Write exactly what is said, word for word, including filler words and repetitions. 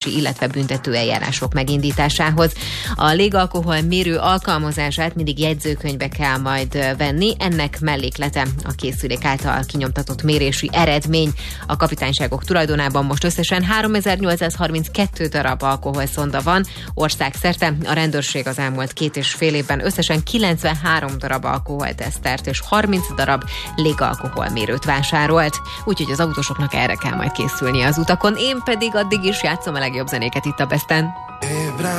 eljárási, illetve büntető eljárások megindításához. A légalkohol mérő alkalmazását mindig jegyzőkönyvbe kell majd venni, ennek melléklete a készülék által kinyomtatott mérési eredmény. A kapitányságok tulajdonában most összesen háromezer-nyolcszázharminckettő darab alkoholszonda van országszerte. A rendőrség az elmúlt két és fél évben összesen kilencvenhárom darab alkoholtesztert és harminc darab légalkoholmérőt vásárolt. Úgyhogy az autósoknak erre kell majd készülni az utakon. Én pedig addig is játszom a legjobb zenéket itt a Besten.